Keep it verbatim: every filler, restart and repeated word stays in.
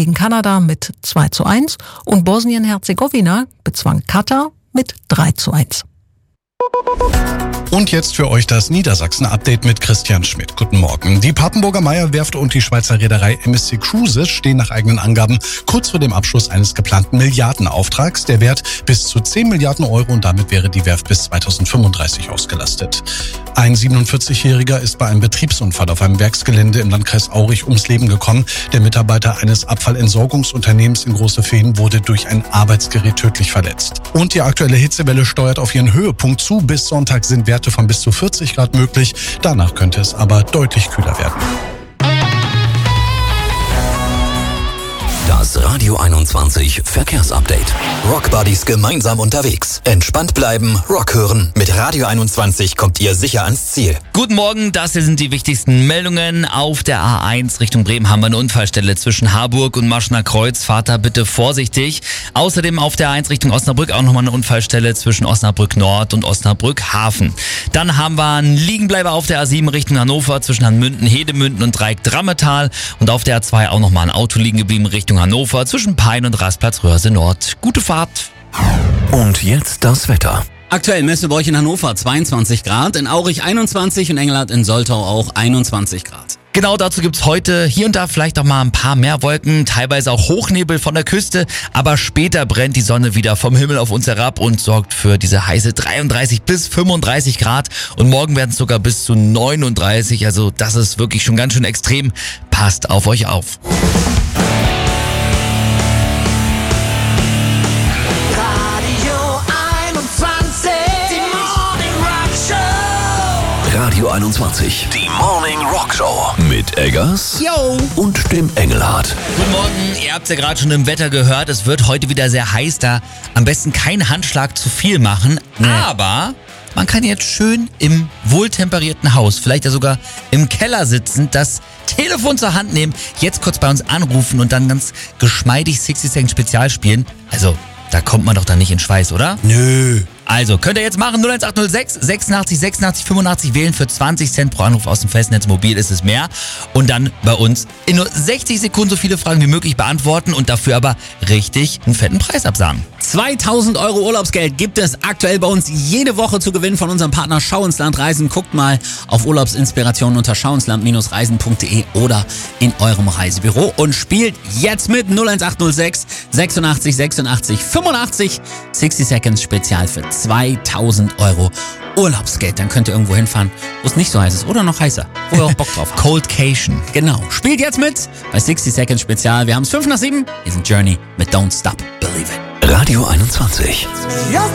gegen Kanada mit zwei zu eins und Bosnien-Herzegowina bezwang Katar mit drei zu eins. Und jetzt für euch das Niedersachsen-Update mit Christian Schmidt. Guten Morgen. Die Papenburger Meyer-Werft und die Schweizer Reederei M S C Cruises stehen nach eigenen Angaben kurz vor dem Abschluss eines geplanten Milliardenauftrags. Der Wert bis zu zehn Milliarden Euro und damit wäre die Werft bis zweitausendfünfunddreißig ausgelastet. Ein siebenundvierzigjähriger ist bei einem Betriebsunfall auf einem Werksgelände im Landkreis Aurich ums Leben gekommen. Der Mitarbeiter eines Abfallentsorgungsunternehmens in Großefehn wurde durch ein Arbeitsgerät tödlich verletzt. Und die aktuelle Hitzewelle steuert auf ihren Höhepunkt zu. Bis Sonntag sind Werte von bis zu vierzig Grad möglich. Danach könnte es aber deutlich kühler werden. Das Radio einundzwanzig Verkehrsupdate. Rockbuddies gemeinsam unterwegs. Entspannt bleiben, Rock hören. Mit Radio einundzwanzig kommt ihr sicher ans Ziel. Guten Morgen, das hier sind die wichtigsten Meldungen. Auf der A eins Richtung Bremen haben wir eine Unfallstelle zwischen Harburg und Maschner Kreuz. Fahrt da bitte vorsichtig. Außerdem auf der A eins Richtung Osnabrück auch nochmal eine Unfallstelle zwischen Osnabrück Nord und Osnabrück Hafen. Dann haben wir einen Liegenbleiber auf der A sieben Richtung Hannover zwischen Hanmünden, Hedemünden und Dreieck-Drammetal. Und auf der A zwei auch nochmal ein Auto liegen geblieben Richtung Hannover zwischen Pein und Rastplatz Röhrse Nord. Gute Fahrt. Und jetzt das Wetter. Aktuell messen wir bei euch in Hannover zweiundzwanzig Grad, in Aurich einundzwanzig und Engelhardt in Soltau auch einundzwanzig Grad. Genau, dazu gibt's heute hier und da vielleicht auch mal ein paar mehr Wolken, teilweise auch Hochnebel von der Küste, aber später brennt die Sonne wieder vom Himmel auf uns herab und sorgt für diese heiße dreiunddreißig bis fünfunddreißig Grad und morgen werden es sogar bis zu neununddreißig, also das ist wirklich schon ganz schön extrem. Passt auf euch auf. Radio einundzwanzig. Die Morning Rock Show. Mit Eggers. Yo. Und dem Engelhardt. Guten Morgen, ihr habt's ja gerade schon im Wetter gehört, es wird heute wieder sehr heiß da. Am besten keinen Handschlag zu viel machen, nee. Aber man kann jetzt schön im wohltemperierten Haus, vielleicht ja sogar im Keller sitzend, das Telefon zur Hand nehmen, jetzt kurz bei uns anrufen und dann ganz geschmeidig sechzig Second Spezial spielen. Also, da kommt man doch dann nicht in Schweiß, oder? Nö. Also, könnt ihr jetzt machen, null eins acht null sechs sechsundachtzig sechsundachtzig fünfundachtzig wählen, für zwanzig Cent pro Anruf aus dem Festnetz, mobil ist es mehr. Und dann bei uns in nur sechzig Sekunden so viele Fragen wie möglich beantworten und dafür aber richtig einen fetten Preis absagen. zweitausend Euro Urlaubsgeld gibt es aktuell bei uns jede Woche zu gewinnen von unserem Partner Schau ins Land Reisen. Guckt mal auf Urlaubsinspiration unter schau ins land reisen punkt de oder in eurem Reisebüro und spielt jetzt mit null eins acht null sechs sechsundachtzig sechsundachtzig fünfundachtzig sechzig Seconds Spezial für zweitausend Euro Urlaubsgeld. Dann könnt ihr irgendwo hinfahren, wo es nicht so heiß ist oder noch heißer, wo ihr auch Bock drauf habt. Coldcation. Genau. Spielt jetzt mit bei sechzig Seconds Spezial. Wir haben es fünf nach sieben. Wir sind Journey mit Don't Stop Believin'. Radio einundzwanzig.